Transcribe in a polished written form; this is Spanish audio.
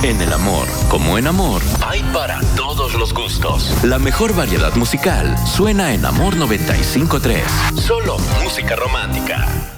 En el amor, como en amor, hay para todos los gustos. La mejor variedad musical suena en Amor 95.3. Solo música romántica.